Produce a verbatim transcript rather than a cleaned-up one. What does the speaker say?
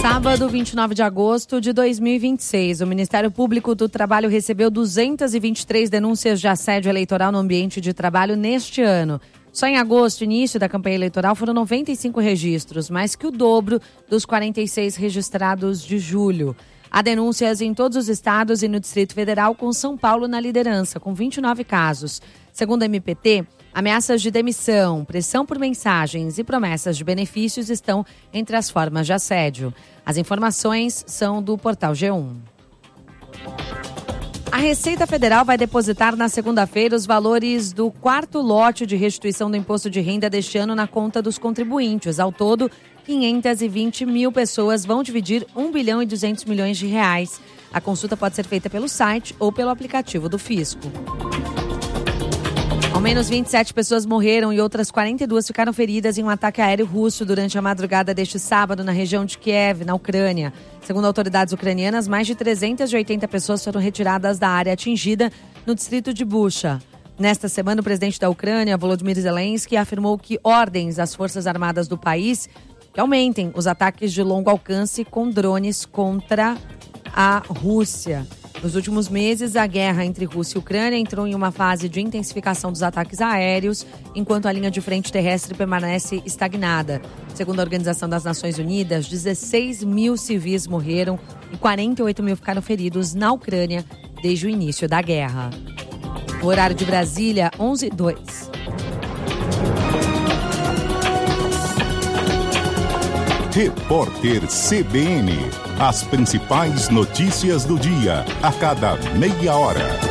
Sábado, vinte e nove de agosto de dois mil e vinte e seis, o Ministério Público do Trabalho recebeu duzentas e vinte e três denúncias de assédio eleitoral no ambiente de trabalho neste ano. Só em agosto, início da campanha eleitoral, foram noventa e cinco registros, mais que o dobro dos quarenta e seis registrados de julho. Há denúncias em todos os estados e no Distrito Federal, com São Paulo na liderança, com vinte e nove casos. Segundo a M P T, ameaças de demissão, pressão por mensagens e promessas de benefícios estão entre as formas de assédio. As informações são do Portal G um. A Receita Federal vai depositar na segunda-feira os valores do quarto lote de restituição do imposto de renda deste ano na conta dos contribuintes. Ao todo, quinhentas e vinte mil pessoas vão dividir um bilhão e duzentos milhões de reais. A consulta pode ser feita pelo site ou pelo aplicativo do Fisco. Ao menos vinte e sete pessoas morreram e outras quarenta e duas ficaram feridas em um ataque aéreo russo durante a madrugada deste sábado na região de Kiev, na Ucrânia. Segundo autoridades ucranianas, mais de trezentas e oitenta pessoas foram retiradas da área atingida no distrito de Bucha. Nesta semana, o presidente da Ucrânia, Volodymyr Zelensky, afirmou que ordens às forças armadas do país que aumentem os ataques de longo alcance com drones contra a Rússia. Nos últimos meses, a guerra entre Rússia e Ucrânia entrou em uma fase de intensificação dos ataques aéreos, enquanto a linha de frente terrestre permanece estagnada. Segundo a Organização das Nações Unidas, dezesseis mil civis morreram e quarenta e oito mil ficaram feridos na Ucrânia desde o início da guerra. O horário de Brasília, onze e dois. Repórter C B N. As principais notícias do dia, a cada meia hora.